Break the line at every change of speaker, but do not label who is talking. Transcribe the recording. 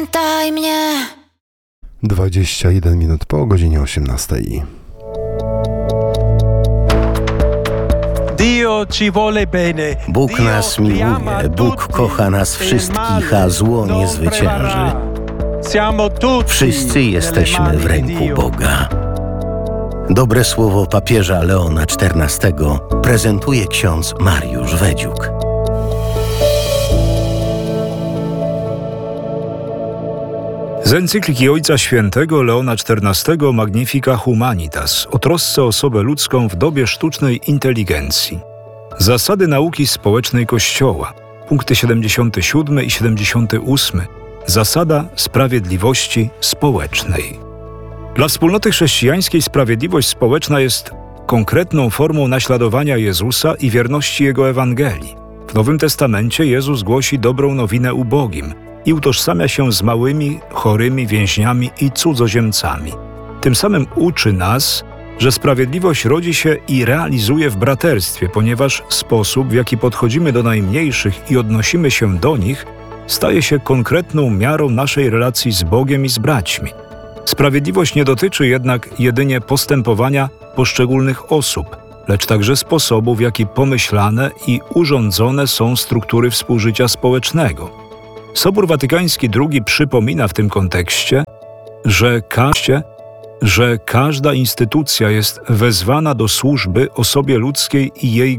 Daj mnie.
21 minut po godzinie 18.
Bóg nas miłuje, Bóg kocha nas wszystkich, a zło nie zwycięży. Wszyscy jesteśmy w ręku Boga. Dobre słowo papieża Leona XIV prezentuje ksiądz Mariusz Wedziuk.
Z encykliki Ojca Świętego Leona XIV Magnifica Humanitas o trosce o osobę ludzką w dobie sztucznej inteligencji. Zasady nauki społecznej Kościoła, punkty 77 i 78. Zasada sprawiedliwości społecznej. Dla wspólnoty chrześcijańskiej sprawiedliwość społeczna jest konkretną formą naśladowania Jezusa i wierności Jego Ewangelii. W Nowym Testamencie Jezus głosi dobrą nowinę ubogim i utożsamia się z małymi, chorymi, więźniami i cudzoziemcami. Tym samym uczy nas, że sprawiedliwość rodzi się i realizuje w braterstwie, ponieważ sposób, w jaki podchodzimy do najmniejszych i odnosimy się do nich, staje się konkretną miarą naszej relacji z Bogiem i z braćmi. Sprawiedliwość nie dotyczy jednak jedynie postępowania poszczególnych osób, lecz także sposobu, w jaki pomyślane i urządzone są struktury współżycia społecznego. Sobór Watykański II przypomina w tym kontekście, że każda instytucja jest wezwana do służby osobie ludzkiej i jej